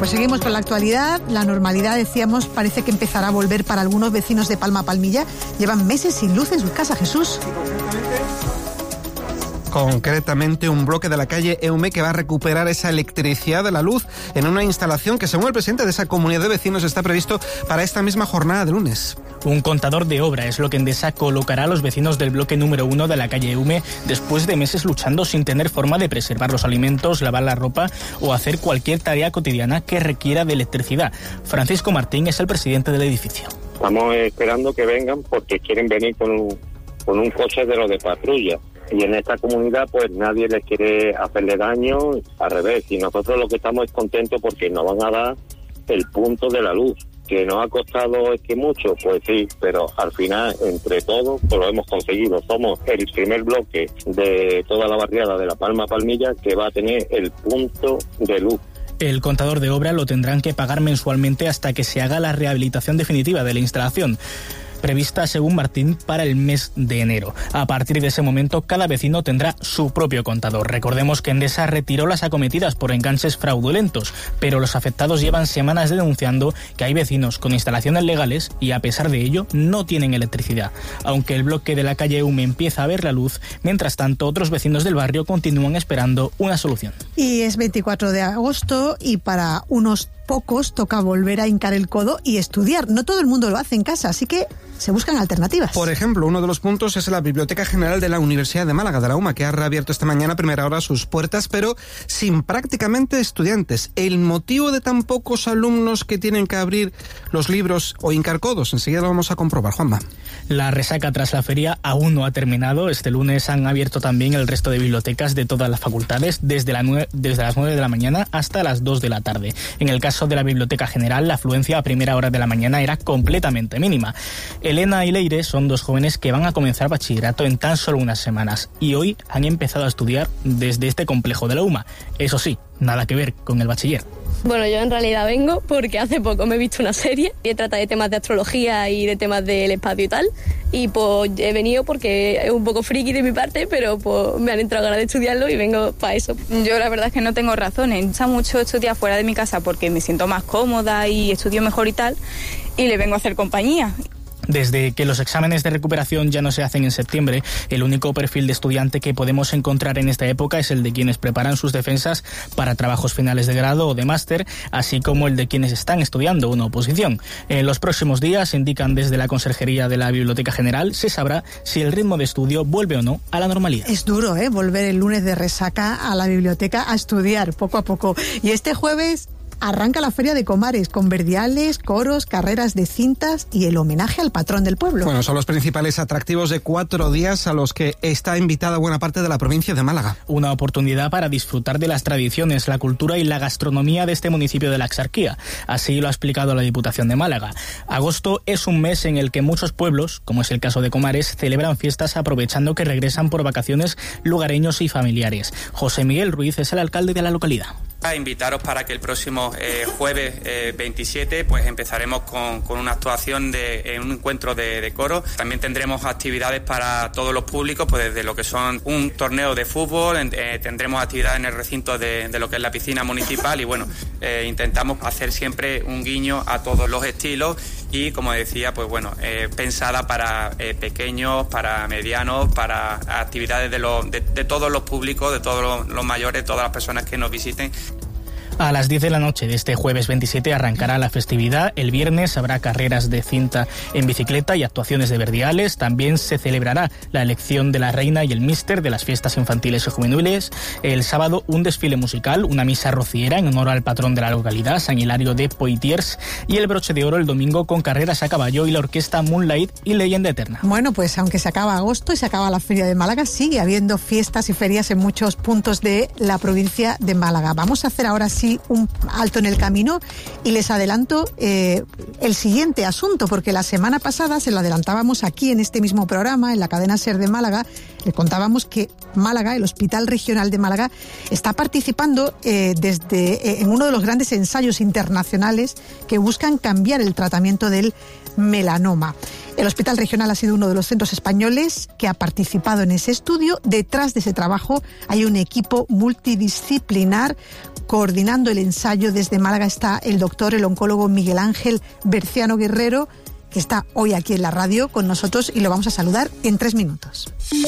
pues seguimos con la actualidad. La normalidad, decíamos, parece que empezará a volver para algunos vecinos de Palma Palmilla. Llevan meses sin luz en sus casas, Jesús. Concretamente un bloque de la calle Eume que va a recuperar esa electricidad de la luz en una instalación que, según el presidente de esa comunidad de vecinos, está previsto para esta misma jornada de lunes. Un contador de obra es lo que Endesa colocará a los vecinos del bloque número 1 de la calle Eume después de meses luchando sin tener forma de preservar los alimentos, lavar la ropa o hacer cualquier tarea cotidiana que requiera de electricidad. Francisco Martín es el presidente del edificio. Estamos esperando que vengan porque quieren venir con un coche de los de patrulla. Y en esta comunidad pues nadie les quiere hacerle daño, al revés. Y nosotros lo que estamos es contentos porque nos van a dar el punto de la luz. Que nos ha costado mucho, pues sí, pero al final, entre todos, pues lo hemos conseguido. Somos el primer bloque de toda la barriada de La Palma Palmilla que va a tener el punto de luz. El contador de obra lo tendrán que pagar mensualmente hasta que se haga la rehabilitación definitiva de la instalación, prevista, según Martín, para el mes de enero. A partir de ese momento, cada vecino tendrá su propio contador. Recordemos que Endesa retiró las acometidas por enganches fraudulentos, pero los afectados llevan semanas denunciando que hay vecinos con instalaciones legales y, a pesar de ello, no tienen electricidad. Aunque el bloque de la calle Eume empieza a ver la luz, mientras tanto, otros vecinos del barrio continúan esperando una solución. Y es 24 de agosto y para unos pocos toca volver a hincar el codo y estudiar. No todo el mundo lo hace en casa, así que se buscan alternativas. Por ejemplo, uno de los puntos es la Biblioteca General de la Universidad de Málaga, de la UMA, que ha reabierto esta mañana a primera hora sus puertas, pero sin prácticamente estudiantes. ¿El motivo de tan pocos alumnos que tienen que abrir los libros o hincar codos? Enseguida lo vamos a comprobar, Juanma. La resaca tras la feria aún no ha terminado. Este lunes han abierto también el resto de bibliotecas de todas las facultades desde las 9 de la mañana hasta las 2 de la tarde. En el caso de la Biblioteca General, la afluencia a primera hora de la mañana era completamente mínima. Elena y Leire son dos jóvenes que van a comenzar bachillerato en tan solo unas semanas y hoy han empezado a estudiar desde este complejo de la UMA. Eso sí, nada que ver con el bachiller. Bueno, yo en realidad vengo porque hace poco me he visto una serie y trata de temas de astrología y de temas del espacio y tal, y pues he venido porque es un poco friki de mi parte, pero pues me han entrado ganas de estudiarlo y vengo para eso. Yo la verdad es que no tengo razones, me gusta mucho estudiar fuera de mi casa porque me siento más cómoda y estudio mejor y tal, y le vengo a hacer compañía. Desde que los exámenes de recuperación ya no se hacen en septiembre, el único perfil de estudiante que podemos encontrar en esta época es el de quienes preparan sus defensas para trabajos finales de grado o de máster, así como el de quienes están estudiando una oposición. En los próximos días, indican desde la Conserjería de la Biblioteca General, se sabrá si el ritmo de estudio vuelve o no a la normalidad. Es duro, volver el lunes de resaca a la biblioteca a estudiar poco a poco. Y este jueves arranca la Feria de Comares con verdiales, coros, carreras de cintas y el homenaje al patrón del pueblo. Bueno, son los principales atractivos de 4 días a los que está invitada buena parte de la provincia de Málaga. Una oportunidad para disfrutar de las tradiciones, la cultura y la gastronomía de este municipio de la Axarquía. Así lo ha explicado la Diputación de Málaga. Agosto es un mes en el que muchos pueblos, como es el caso de Comares, celebran fiestas aprovechando que regresan por vacaciones lugareños y familiares. José Miguel Ruiz es el alcalde de la localidad. A invitaros para que el próximo jueves 27 pues empezaremos con una actuación en un encuentro de coro. También tendremos actividades para todos los públicos, pues desde lo que son un torneo de fútbol, tendremos actividades en el recinto de lo que es la piscina municipal y bueno, intentamos hacer siempre un guiño a todos los estilos y como decía, pues bueno, pensada para pequeños, para medianos, para actividades de todos los públicos, de todos los mayores, todas las personas que nos visiten. A las 10 de la noche de este jueves 27 arrancará la festividad. El viernes habrá carreras de cinta en bicicleta y actuaciones de verdiales. También se celebrará la elección de la reina y el míster de las fiestas infantiles y juveniles. El sábado un desfile musical, una misa rociera en honor al patrón de la localidad, San Hilario de Poitiers, y el broche de oro el domingo con carreras a caballo y la orquesta Moonlight y Leyenda Eterna. Bueno, pues aunque se acaba agosto y se acaba la Feria de Málaga, sigue habiendo fiestas y ferias en muchos puntos de la provincia de Málaga. Vamos a hacer ahora sí un alto en el camino y les adelanto el siguiente asunto, porque la semana pasada se lo adelantábamos aquí en este mismo programa, en la cadena SER de Málaga. le contábamos que Málaga, el Hospital Regional de Málaga, está participando en uno de los grandes ensayos internacionales que buscan cambiar el tratamiento del melanoma. El Hospital Regional ha sido uno de los centros españoles que ha participado en ese estudio. Detrás de ese trabajo hay un equipo multidisciplinar coordinando el ensayo. Desde Málaga está el oncólogo Miguel Ángel Berciano Guerrero, que está hoy aquí en la radio con nosotros y lo vamos a saludar en 3 minutos.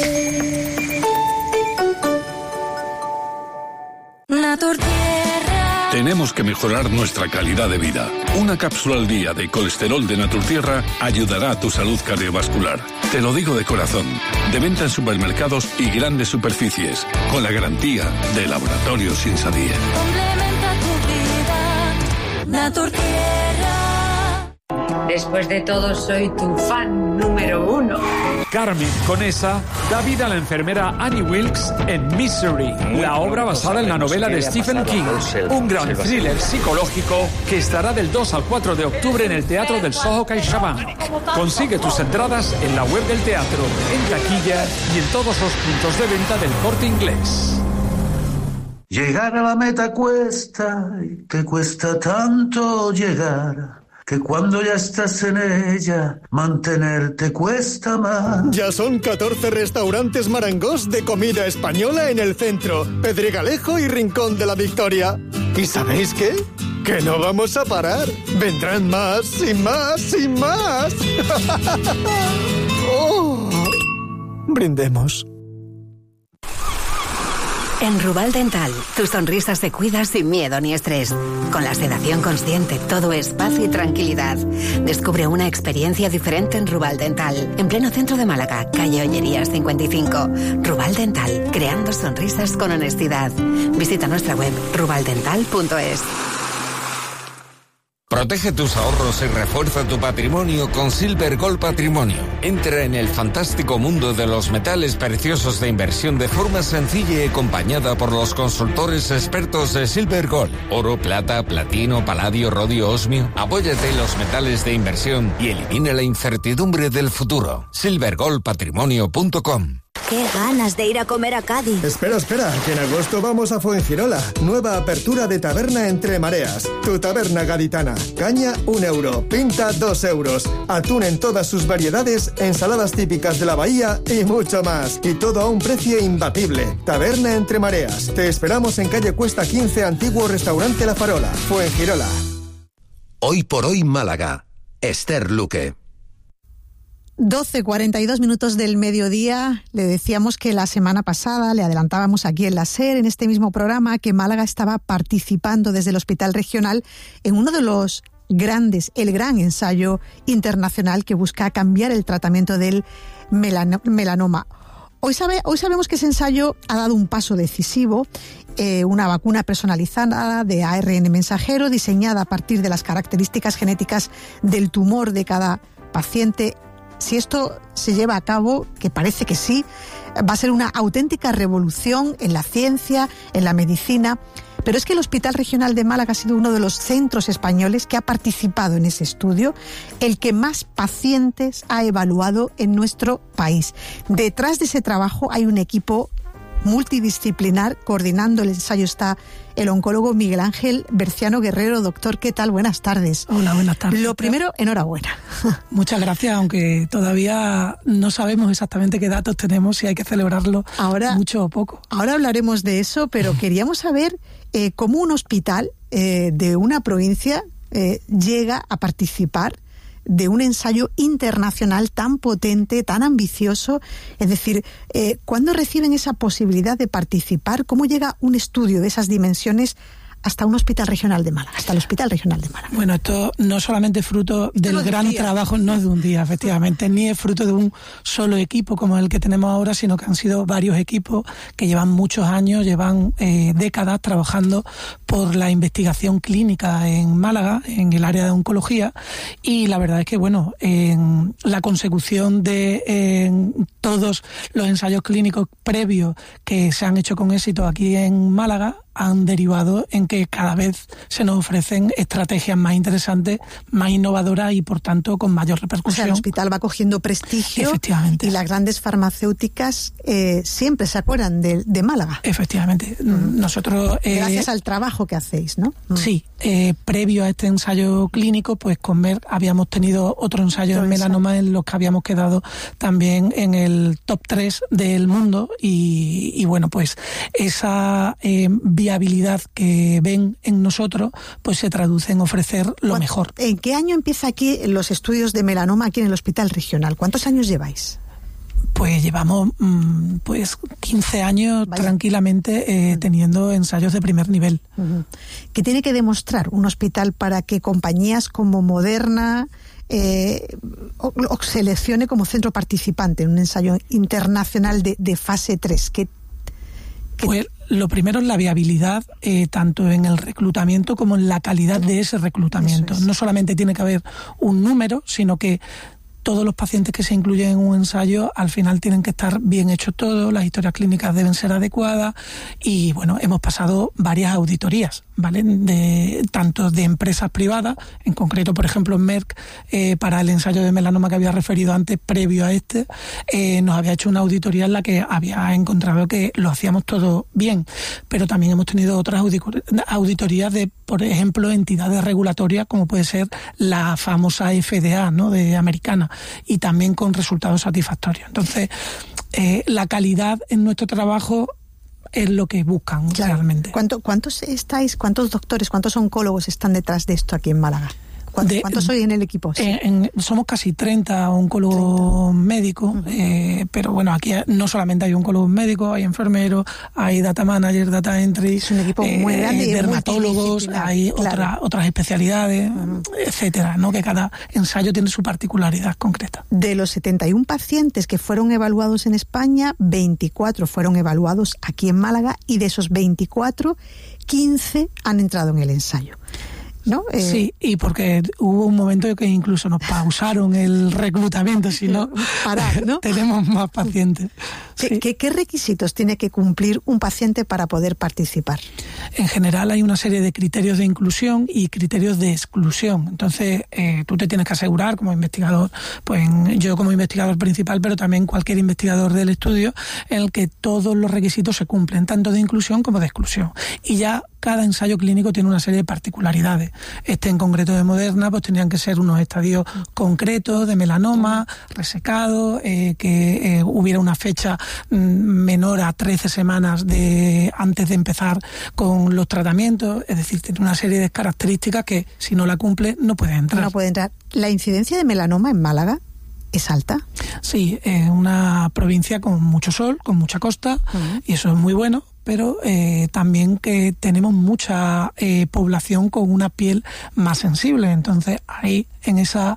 Tenemos que mejorar nuestra calidad de vida. Una cápsula al día de colesterol de Naturtierra ayudará a tu salud cardiovascular. Te lo digo de corazón. De venta en supermercados y grandes superficies, con la garantía de Laboratorios Insadía. Complementa tu vida, Naturtierra. Después de todo, soy tu fan número 1. Carmen Conesa da vida a la enfermera Annie Wilkes en Misery, la obra basada en la novela de Stephen King, un gran thriller psicológico que estará del 2 al 4 de octubre en el Teatro del Soho CaixaBank. Consigue tus entradas en la web del teatro, en taquilla y en todos los puntos de venta del Corte Inglés. Llegar a la meta cuesta, y te cuesta tanto llegar, que cuando ya estás en ella, mantenerte cuesta más. Ya son 14 restaurantes Marangós de comida española en el centro, Pedregalejo y Rincón de la Victoria. ¿Y sabéis qué? Que no vamos a parar. Vendrán más y más y más. Oh, brindemos. En Rubal Dental, tu sonrisa se cuida sin miedo ni estrés. Con la sedación consciente, todo es paz y tranquilidad. Descubre una experiencia diferente en Rubal Dental, en pleno centro de Málaga, calle Oñerías 55. Rubal Dental, creando sonrisas con honestidad. Visita nuestra web rubaldental.es. Protege tus ahorros y refuerza tu patrimonio con Silver Gold Patrimonio. Entra en el fantástico mundo de los metales preciosos de inversión de forma sencilla y acompañada por los consultores expertos de Silver Gold. Oro, plata, platino, paladio, rodio, osmio. Apóyate en los metales de inversión y elimina la incertidumbre del futuro. silvergoldpatrimonio.com. ¡Qué ganas de ir a comer a Cádiz! Espera, que en agosto vamos a Fuengirola. Nueva apertura de taberna Entre Mareas. Tu taberna gaditana. Caña, 1 euro. Pinta, 2 euros. Atún en todas sus variedades, ensaladas típicas de la bahía y mucho más. Y todo a un precio imbatible. Taberna Entre Mareas. Te esperamos en calle Cuesta 15, antiguo restaurante La Farola, Fuengirola. Hoy por hoy Málaga. Esther Luque. 12:42 minutos del mediodía. Le decíamos que la semana pasada, le adelantábamos aquí en la SER, en este mismo programa, que Málaga estaba participando desde el Hospital Regional en uno de los grandes, el gran ensayo internacional que busca cambiar el tratamiento del melanoma. Hoy sabemos que ese ensayo ha dado un paso decisivo, una vacuna personalizada de ARN mensajero diseñada a partir de las características genéticas del tumor de cada paciente. Si esto se lleva a cabo, que parece que sí, va a ser una auténtica revolución en la ciencia, en la medicina. Pero es que el Hospital Regional de Málaga ha sido uno de los centros españoles que ha participado en ese estudio, el que más pacientes ha evaluado en nuestro país. Detrás de ese trabajo hay un equipo multidisciplinar. Coordinando el ensayo está el oncólogo Miguel Ángel Berciano Guerrero. Doctor, ¿qué tal? Buenas tardes. Hola, buenas tardes. Lo primero, enhorabuena. Muchas gracias, aunque todavía no sabemos exactamente qué datos tenemos, si hay que celebrarlo mucho o poco. Ahora hablaremos de eso, pero queríamos saber cómo un hospital de una provincia llega a participar de un ensayo internacional tan potente, tan ambicioso. Es decir, ¿cuándo reciben esa posibilidad de participar? ¿Cómo llega un estudio de esas dimensiones hasta un hospital regional de Málaga, hasta el Hospital Regional de Málaga? Bueno, esto no solamente es fruto del gran trabajo, no es de un día, efectivamente, ni es fruto de un solo equipo como el que tenemos ahora, sino que han sido varios equipos que llevan muchos años, llevan décadas trabajando por la investigación clínica en Málaga, en el área de oncología, y la verdad es que, bueno, en la consecución de todos los ensayos clínicos previos que se han hecho con éxito aquí en Málaga, han derivado en que cada vez se nos ofrecen estrategias más interesantes, más innovadoras y por tanto con mayor repercusión. O sea, el hospital va cogiendo prestigio. Efectivamente. Y las grandes farmacéuticas siempre se acuerdan de Málaga. Efectivamente. Nosotros... gracias al trabajo que hacéis, ¿no? Sí. Previo a este ensayo clínico, pues con Merck habíamos tenido otro ensayo en melanoma en los que habíamos quedado también en el top 3 del mundo y bueno, pues esa viabilidad que ven en nosotros pues se traduce en ofrecer lo mejor. ¿En qué año empieza aquí los estudios de melanoma aquí en el Hospital Regional? ¿Cuántos años lleváis? Pues llevamos 15 años tranquilamente teniendo ensayos de primer nivel. ¿Qué tiene que demostrar un hospital para que compañías como Moderna o seleccione como centro participante en un ensayo internacional de fase 3? Pues lo primero es la viabilidad, tanto en el reclutamiento como en la calidad de ese reclutamiento. No solamente tiene que haber un número, sino que todos los pacientes que se incluyen en un ensayo al final tienen que estar bien hechos todos, las historias clínicas deben ser adecuadas y bueno, hemos pasado varias auditorías, ¿vale? Tanto de empresas privadas, en concreto por ejemplo Merck, para el ensayo de melanoma que había referido antes, previo a este, nos había hecho una auditoría en la que había encontrado que lo hacíamos todo bien, pero también hemos tenido otras auditorías de, por ejemplo, entidades regulatorias como puede ser la famosa FDA, ¿no?, de americana, y también con resultados satisfactorios. Entonces, la calidad en nuestro trabajo es lo que buscan realmente. ¿Cuántos doctores, cuántos oncólogos están detrás de esto aquí en Málaga? ¿Cuántos soy en el equipo? Sí. Somos casi 30 oncólogos médicos, pero bueno, aquí no solamente hay oncólogos médicos, hay enfermeros, hay data manager, data entry, es un equipo muy grande, dermatólogos, hay otras especialidades, etcétera, ¿no? Que cada ensayo tiene su particularidad concreta. De los 71 pacientes que fueron evaluados en España, 24 fueron evaluados aquí en Málaga y de esos 24, 15 han entrado en el ensayo, ¿no? Sí, y porque hubo un momento que incluso nos pausaron el reclutamiento, si no, ¿no? Tenemos más pacientes. Sí. ¿Qué requisitos tiene que cumplir un paciente para poder participar? En general hay una serie de criterios de inclusión y criterios de exclusión. Entonces, tú te tienes que asegurar como investigador, pues yo como investigador principal, pero también cualquier investigador del estudio, en el que todos los requisitos se cumplen, tanto de inclusión como de exclusión. Y ya cada ensayo clínico tiene una serie de particularidades. Este en concreto de Moderna, pues tendrían que ser unos estadios concretos de melanoma, resecado, que hubiera una fecha menor a 13 semanas antes de empezar con los tratamientos, es decir, tiene una serie de características que si no la cumple no puede entrar. No puede entrar. ¿La incidencia de melanoma en Málaga es alta? Sí, es una provincia con mucho sol, con mucha costa, y eso es muy bueno, pero también que tenemos mucha población con una piel más sensible. Entonces ahí en esa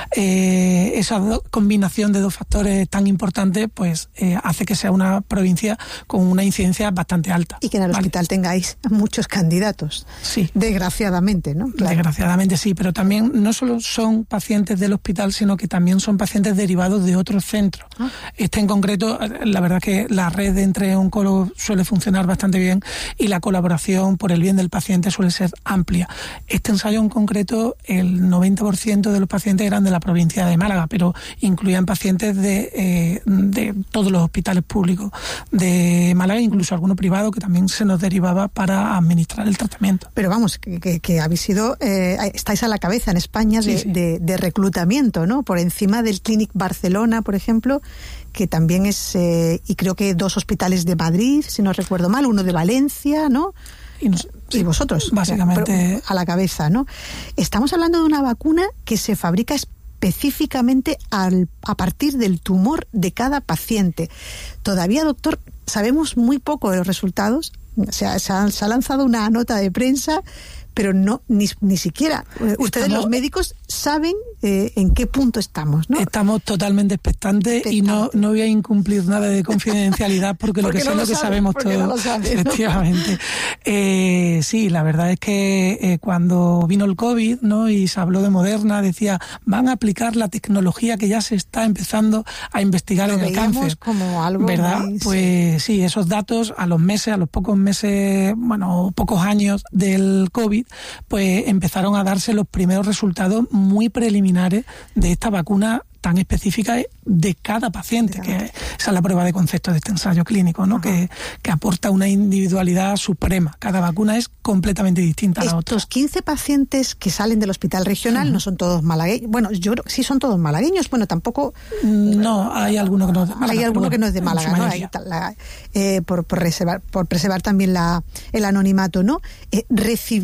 combinación de dos factores tan importantes, pues hace que sea una provincia con una incidencia bastante alta. Y que en el hospital tengáis muchos candidatos. Sí. Desgraciadamente, ¿no? Claro. Desgraciadamente sí, pero también no solo son pacientes del hospital, sino que también son pacientes derivados de otros centros. Este en concreto, la verdad que la red entre oncólogos suele funcionar bastante bien y la colaboración por el bien del paciente suele ser amplia. Este ensayo en concreto, el 90% de los pacientes eran de la provincia de Málaga, pero incluían pacientes de todos los hospitales públicos de Málaga, incluso alguno privado que también se nos derivaba para administrar el tratamiento. Pero vamos, que habéis sido, estáis a la cabeza en España de reclutamiento, ¿no? Por encima del Clínic Barcelona, por ejemplo, que también es, y creo que 2 hospitales de Madrid, si no recuerdo mal, uno de Valencia, ¿no? Y vosotros, básicamente, a la cabeza, ¿no? Estamos hablando de una vacuna que se fabrica específicamente a partir del tumor de cada paciente. Todavía, doctor, sabemos muy poco de los resultados. Se ha lanzado una nota de prensa, pero no ni siquiera ustedes los médicos saben en qué punto estamos, ¿no? Estamos totalmente expectantes y no voy a incumplir nada de confidencialidad porque lo que sé es lo que sabemos todos. Efectivamente. Sí, la verdad es que cuando vino el COVID, ¿no? Y se habló de Moderna, decía, van a aplicar la tecnología que ya se está empezando a investigar en el cáncer. Como algo, ¿verdad? Pues sí, esos datos a los pocos meses, pocos años del COVID, pues empezaron a darse los primeros resultados muy preliminares de esta vacuna tan específica de cada paciente, que esa es la prueba de concepto de este ensayo clínico, ¿no? Que aporta una individualidad suprema. Cada vacuna es completamente distinta a la otra. Estos 15 pacientes que salen del hospital regional no son todos malagueños. Bueno, yo creo que sí son todos malagueños. Bueno, tampoco... No, hay alguno que no es de Málaga. Hay alguno que no es de Málaga, ¿no? Por preservar también el anonimato, ¿no?